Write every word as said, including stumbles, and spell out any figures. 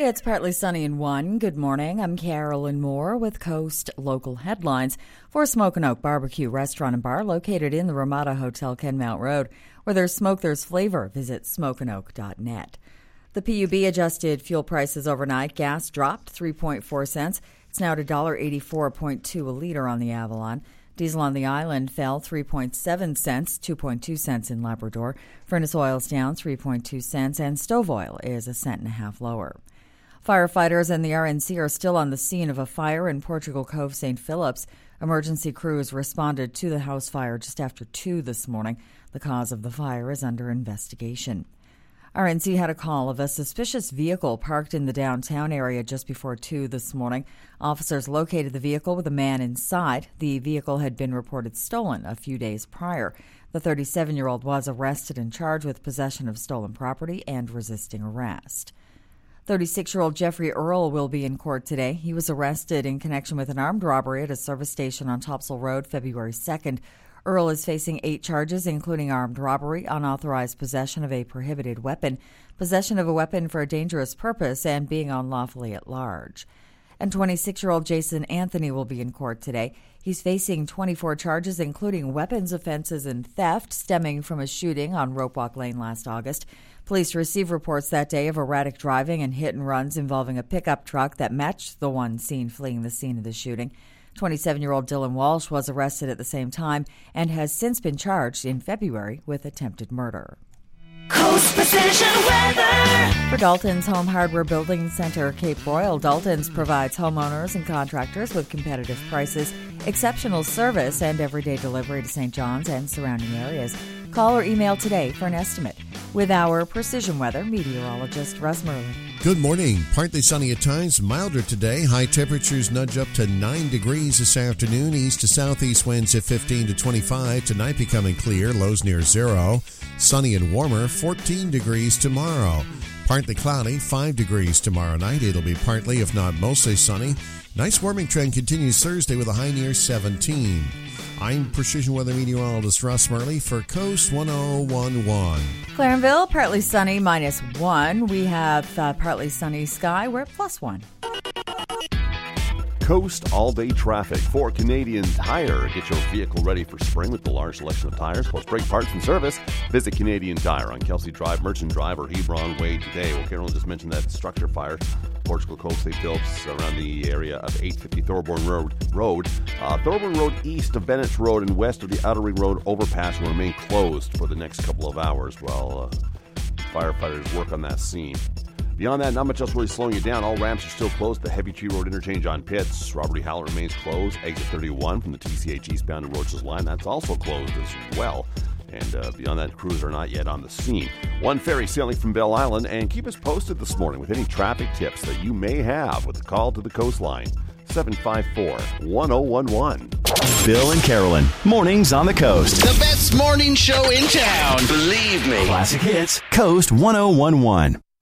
It's partly sunny in one. Good morning. I'm Carolyn Moore with Coast Local Headlines for Smokin' Oak Barbecue Restaurant and Bar located in the Ramada Hotel, Kenmount Road. Where there's smoke, there's flavor. Visit smokin oak dot net. The P U B adjusted fuel prices overnight. Gas dropped three point four cents. It's now at one dollar eighty-four point two a liter on the Avalon. Diesel on the island fell three point seven cents, two point two cents in Labrador. Furnace oil's down three point two cents, and stove oil is a cent and a half lower. Firefighters and the R N C are still on the scene of a fire in Portugal Cove, Saint Phillips. Emergency crews responded to the house fire just after two this morning. The cause of the fire is under investigation. R N C had a call of a suspicious vehicle parked in the downtown area just before two this morning. Officers located the vehicle with a man inside. The vehicle had been reported stolen a few days prior. The thirty-seven-year-old was arrested and charged with possession of stolen property and resisting arrest. thirty-six-year-old Jeffrey Earl will be in court today. He was arrested in connection with an armed robbery at a service station on Topsail Road February second. Earl is facing eight charges, including armed robbery, unauthorized possession of a prohibited weapon, possession of a weapon for a dangerous purpose, and being unlawfully at large. And twenty-six-year-old Jason Anthony will be in court today. He's facing twenty-four charges, including weapons offenses and theft stemming from a shooting on Ropewalk Lane last August. Police received reports that day of erratic driving and hit and runs involving a pickup truck that matched the one seen fleeing the scene of the shooting. twenty-seven-year-old Dylan Walsh was arrested at the same time and has since been charged in February with attempted murder. Coast Precision Weather. For Dalton's Home Hardware Building Center, Cape Royal, Dalton's provides homeowners and contractors with competitive prices, exceptional service, and everyday delivery to Saint John's and surrounding areas. Call or email today for an estimate. With our Precision Weather meteorologist, Russ Merlin. Good morning. Partly sunny at times, milder today. High temperatures nudge up to nine degrees this afternoon. East to southeast winds at fifteen to twenty-five. Tonight becoming clear, lows near zero. Sunny and warmer, fourteen degrees tomorrow. Partly cloudy, five degrees tomorrow night. It'll be partly, if not mostly, sunny. Nice warming trend continues Thursday with a high near seventeen. I'm Precision Weather Meteorologist Russ Murley for Coast one oh one one. Clarenville, partly sunny, minus one. We have uh, partly sunny sky. We're at plus one. Coast all-day traffic for Canadian Tire. Get your vehicle ready for spring with the large selection of tires, plus brake parts and service. Visit Canadian Tire on Kelsey Drive, Merchant Drive, or Hebron Way today. Well, Carol just mentioned that structure fire, Portugal Cove, Saint Phillips, around the area of eight fifty Thorburn Road. Road. Uh, Thorburn Road east of Bennett Road and west of the Outer Ring Road overpass will remain closed for the next couple of hours while uh, firefighters work on that scene. Beyond that, not much else really slowing you down. All ramps are still closed. The Heavy Tree Road interchange on Pitts. Robert E. Howell remains closed. Exit thirty-one from the T C H eastbound to Roach's line. That's also closed as well. And uh, beyond that, crews are not yet on the scene. One ferry sailing from Belle Island. And keep us posted this morning with any traffic tips that you may have with the call to the coastline. seven five four, one oh one one. Bill and Carolyn, mornings on the coast. The best morning show in town. Believe me. Classic hits, Coast one oh one one.